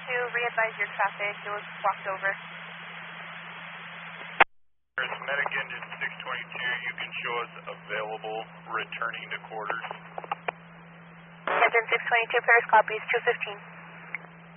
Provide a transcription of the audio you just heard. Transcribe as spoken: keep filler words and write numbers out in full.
two, re-advise your traffic. It was blocked over. There's Medic Engine six twenty-two. You can show us available returning to quarters. Engine six twenty-two, Paris copies two fifteen.